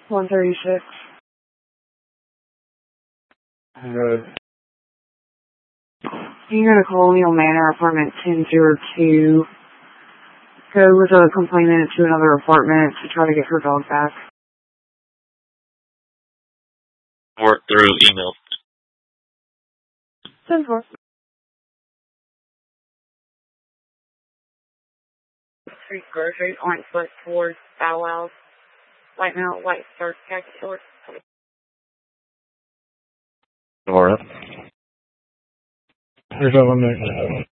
136. Good. You go to Colonial Manor, apartment 1002. Go with a complainant to another apartment to try to get her dog back. Work through email. 10-4. Street groceries, orange foot towards Bow Wow's. White male, white shirt, khaki shorts. Nora. Here's what I'm